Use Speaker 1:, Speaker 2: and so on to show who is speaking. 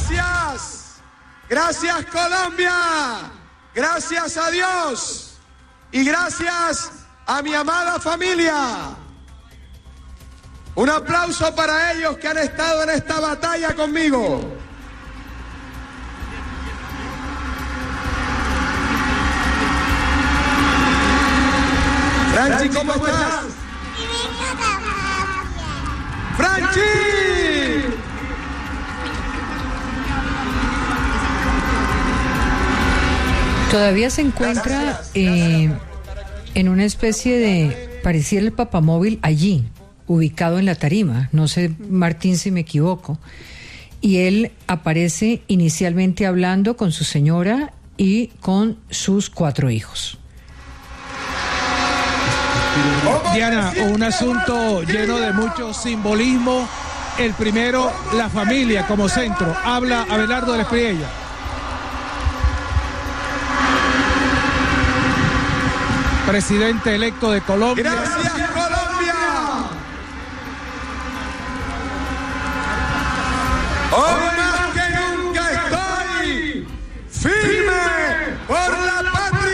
Speaker 1: Gracias. Gracias, Colombia. Gracias a Dios. Y gracias a mi amada familia. Un aplauso para ellos que han estado en esta batalla conmigo. Franchi, ¿cómo estás? ¡Franchi!
Speaker 2: Todavía se encuentra en una especie de, pareciera el papamóvil allí, ubicado en la tarima. No sé, Martín, si me equivoco. Y él aparece inicialmente hablando con su señora y con sus 4 hijos.
Speaker 3: Diana, un asunto lleno de mucho simbolismo. El primero, la familia como centro. Habla Abelardo de la Espriella. Presidente electo de Colombia.
Speaker 1: Gracias, Colombia. Hoy